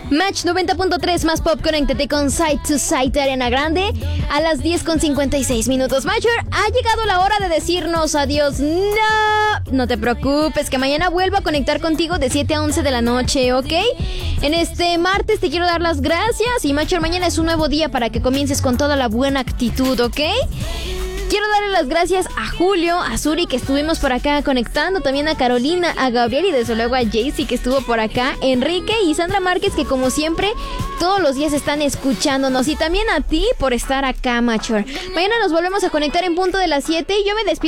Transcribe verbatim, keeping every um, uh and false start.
Match noventa punto tres más pop, conéctate con Side to Side de Ariana Grande a las diez con cincuenta y seis minutos. Matcher, ha llegado la hora de decirnos adiós. No, no te preocupes, que mañana vuelvo a conectar contigo de siete a once de la noche, ¿ok? En este martes te quiero dar las gracias y Matcher, mañana es un nuevo día para que comiences con toda la buena actitud, ¿ok? Quiero darle las gracias a Julio, a Suri, que estuvimos por acá conectando, también a Carolina, a Gabriel y desde luego a Jaycee, que estuvo por acá, Enrique y Sandra Márquez, que como siempre todos los días están escuchándonos, y también a ti por estar acá, Matcher. Mañana nos volvemos a conectar en punto de las siete y yo me despido